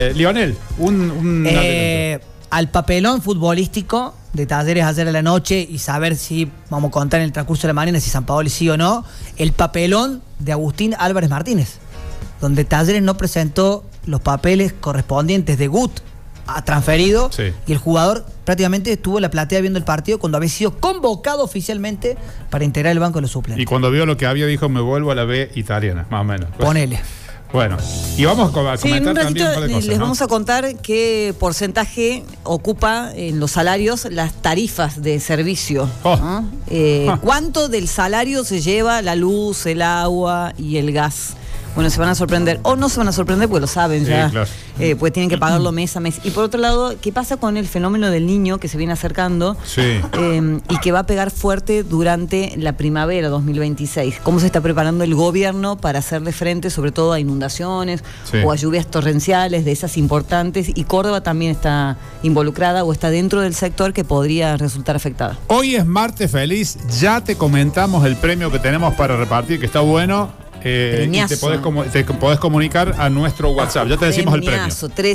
Lionel, al papelón futbolístico de Talleres ayer a la noche y saber si, vamos a contar en el transcurso de la mañana, si Sampaoli sí o no, el papelón de Agustín Álvarez Martínez, donde Talleres no presentó los papeles correspondientes de Gut a transferido, sí, y el jugador prácticamente estuvo en la platea viendo el partido cuando había sido convocado oficialmente para integrar el banco de los suplentes. Y cuando vio lo que había, dijo: me vuelvo a la B italiana, más o menos. Ponele. Bueno, y vamos a comentar también un par de cosas, les ¿no? vamos a contar qué porcentaje ocupa en los salarios las tarifas de servicio. ¿Cuánto del salario se lleva la luz, el agua y el gas? Bueno, se van a sorprender, o no se van a sorprender porque lo saben ya, claro. Pues tienen que pagarlo mes a mes. Y por otro lado, ¿qué pasa con el fenómeno del Niño que se viene acercando? Sí. Y que va a pegar fuerte durante la primavera 2026. ¿Cómo se está preparando el gobierno para hacerle frente sobre todo a inundaciones, sí, o a lluvias torrenciales de esas importantes? Y Córdoba también está involucrada o está dentro del sector que podría resultar afectada. Hoy es martes feliz, ya te comentamos el premio que tenemos para repartir, que está bueno. Y te podés comunicar a nuestro WhatsApp. Ya te decimos el premio.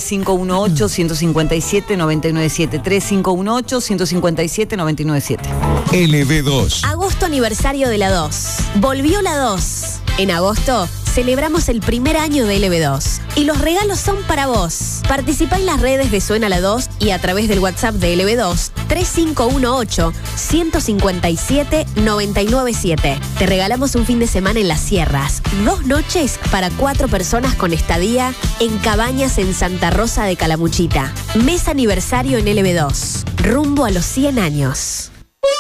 3518-157-997. 3518-157-997. LB2. Agosto aniversario de la 2. Volvió la 2. En agosto celebramos el primer año de LB2 y los regalos son para vos. Participa en las redes de Suena la 2 y a través del WhatsApp de LB2 3518-157-997. Te regalamos un fin de semana en Las Sierras, 2 noches para 4 personas con estadía en cabañas en Santa Rosa de Calamuchita. Mes aniversario en LB2, rumbo a los 100 años.